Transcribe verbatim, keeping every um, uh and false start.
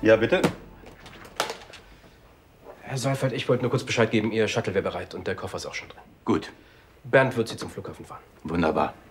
Ja, bitte? Herr Seifert, ich wollte nur kurz Bescheid geben, Ihr Shuttle wäre bereit und der Koffer ist auch schon drin. Gut. Bernd wird Sie zum Flughafen fahren. Wunderbar.